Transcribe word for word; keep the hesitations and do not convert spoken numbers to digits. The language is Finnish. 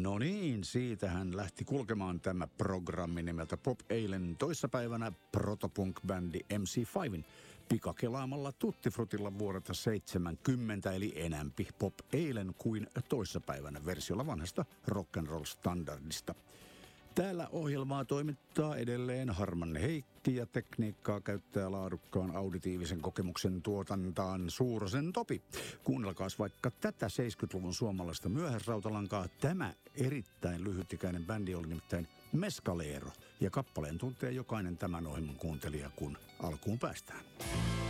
No niin, siitähän lähti kulkemaan tämä programmi nimeltä Pop eilen toissapäivänä protopunk-bändi M C fiven pikakelaamalla Tuttifrutilla vuodelta seitsemänkymmentä, eli enämpi Pop eilen kuin toissapäivänä versiolla vanhasta rock'n'roll-standardista. Täällä ohjelmaa toimittaa edelleen Harman Heikki ja tekniikkaa käyttää laadukkaan auditiivisen kokemuksen tuotantaan Suurosen Topi. Kuunnelkaas vaikka tätä seitsemänkymmentäluvun suomalaista myöhäisrautalankaa. Tämä erittäin lyhytikäinen bändi oli nimittäin Mescalero, ja kappaleen tuntee jokainen tämän ohjelman kuuntelija, kun alkuun päästään.